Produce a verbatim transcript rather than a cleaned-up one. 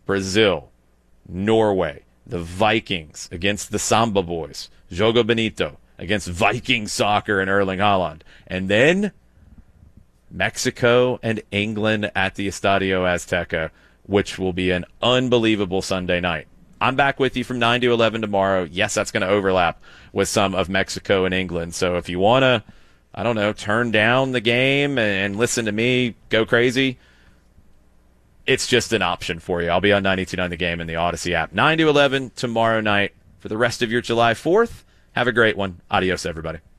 Brazil, Norway, the Vikings against the Samba Boys, Jogo Bonito against Viking Soccer and Erling Haaland. And then Mexico and England at the Estadio Azteca, which will be an unbelievable Sunday night. I'm back with you from nine to eleven tomorrow. Yes, that's going to overlap with some of Mexico and England. So if you want to, I don't know, turn down the game and listen to me go crazy, it's just an option for you. I'll be on ninety-two point nine The Game in the Odyssey app. nine to eleven tomorrow night for the rest of your July fourth. Have a great one. Adios, everybody.